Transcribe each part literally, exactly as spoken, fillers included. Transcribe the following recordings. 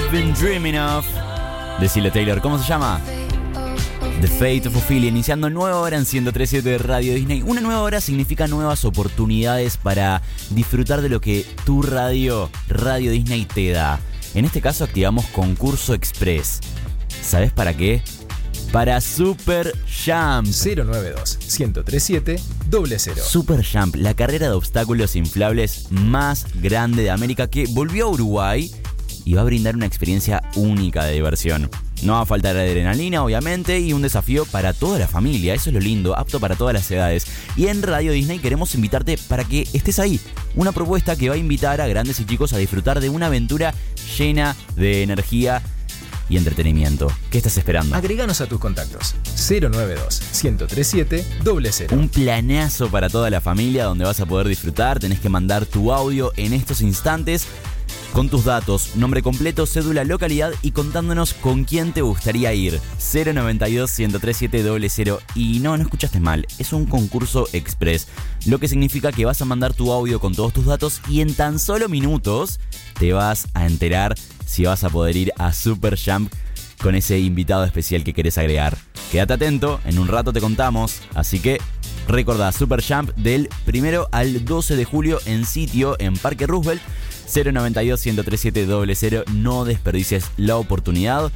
I've been dreaming of. Decile, Taylor, ¿cómo se llama? The Fate of Ophelia, iniciando nueva hora en ciento tres punto siete de Radio Disney. Una nueva hora significa nuevas oportunidades para disfrutar de lo que tu radio, Radio Disney, te da. En este caso activamos Concurso Express. ¿Sabes para qué? Para Super Jump. cero nueve dos, uno tres siete, cero cero. Super Jump, la carrera de obstáculos inflables más grande de América, que volvió a Uruguay y va a brindar una experiencia única de diversión. No va a faltar adrenalina, obviamente, y un desafío para toda la familia. Eso es lo lindo, apto para todas las edades. Y en Radio Disney queremos invitarte para que estés ahí. Una propuesta que va a invitar a grandes y chicos a disfrutar de una aventura llena de energía y entretenimiento. ¿Qué estás esperando? Agreganos a tus contactos. cero nueve dos, uno tres siete, cero cero. Un planazo para toda la familia donde vas a poder disfrutar. Tenés que mandar tu audio en estos instantes con tus datos, nombre completo, cédula, localidad y contándonos con quién te gustaría ir. cero nueve dos, uno tres siete, cero cero. Y no, no escuchaste mal, es un concurso express, lo que significa que vas a mandar tu audio con todos tus datos y en tan solo minutos te vas a enterar si vas a poder ir a Super Jump con ese invitado especial que querés agregar. Quédate atento, en un rato te contamos, así que recordá, Super Jump del primero al doce de julio en sitio en Parque Roosevelt. Cero nueve dos, uno tres siete, cero cero. No desperdicies la oportunidad,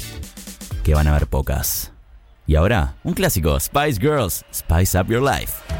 que van a haber pocas. Y ahora, un clásico, Spice Girls, Spice Up Your Life.